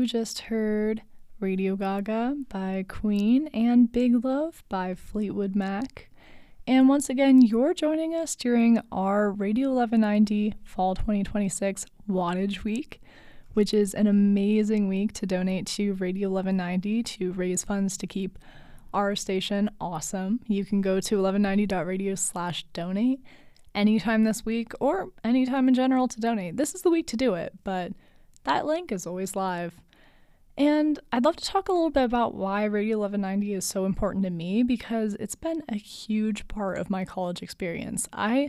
You just heard Radio Gaga by Queen and Big Love by Fleetwood Mac. And once again, you're joining us during our Radio 1190 Fall 2026 Wattage Week, which is an amazing week to donate to Radio 1190 to raise funds to keep our station awesome. You can go to 1190.radio/donate anytime this week or anytime in general to donate. This is the week to do it, but that link is always live. And I'd love to talk a little bit about why Radio 1190 is so important to me, because it's been a huge part of my college experience. I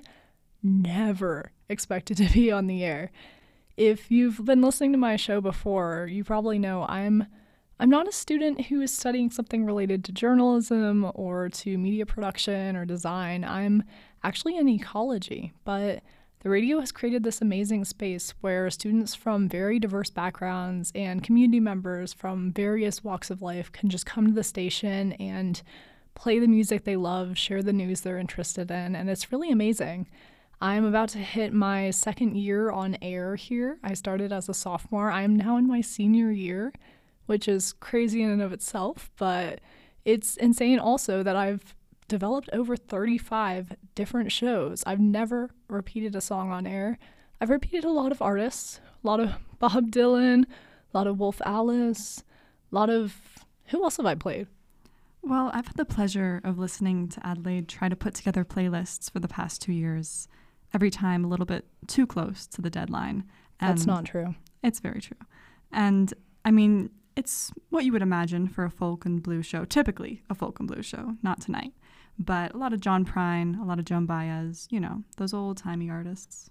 never expected to be on the air. If you've been listening to my show before, you probably know I'm not a student who is studying something related to journalism or to media production or design. I'm actually in ecology, but the radio has created this amazing space where students from very diverse backgrounds and community members from various walks of life can just come to the station and play the music they love, share the news they're interested in, and it's really amazing. I'm about to hit my second year on air here. I started as a sophomore. I am now in my senior year, which is crazy in and of itself, but it's insane also that I've developed over 35 different shows. I've never repeated a song on air. I've repeated a lot of artists, a lot of Bob Dylan, a lot of Wolf Alice, a lot of... Who else have I played? Well, I've had the pleasure of listening to Adelaide try to put together playlists for the past 2 years, every time a little bit too close to the deadline. And that's not true. It's very true. And, I mean, it's what you would imagine for a folk and blues show, typically a folk and blues show, not tonight. But a lot of John Prine, a lot of Joan Baez, you know, those old-timey artists.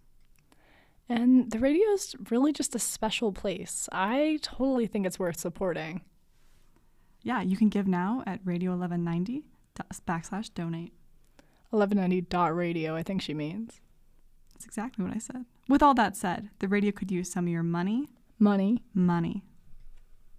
And the radio is really just a special place. I totally think it's worth supporting. Yeah, you can give now at radio1190/donate. 1190.radio, I think she means. That's exactly what I said. With all that said, the radio could use some of your money. Money.